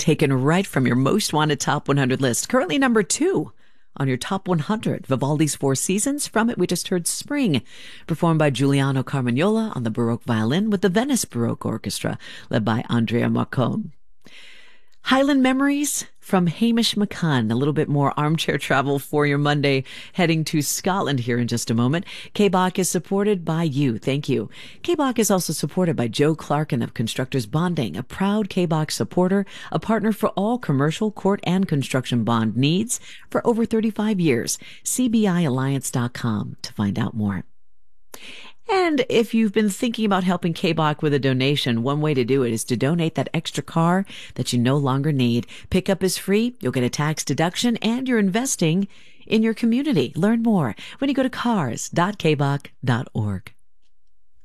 taken right from your most wanted top 100 list. Currently number 2 on your top 100. Vivaldi's Four Seasons. From it, we just heard Spring, performed by Giuliano Carmagnola on the Baroque violin with the Venice Baroque Orchestra, led by Andrea Marcon. Highland Memories from Hamish McCunn. A little bit more armchair travel for your Monday, heading to Scotland here in just a moment. K-Bach is supported by you. Thank you. K-Bach is also supported by Joe Clarkin of Constructors Bonding, a proud K-Bach supporter, a partner for all commercial, court, and construction bond needs for over 35 years. CBIalliance.com to find out more. And if you've been thinking about helping K-Bach with a donation, one way to do it is to donate that extra car that you no longer need. Pickup is free, you'll get a tax deduction, and you're investing in your community. Learn more when you go to cars.kbach.org.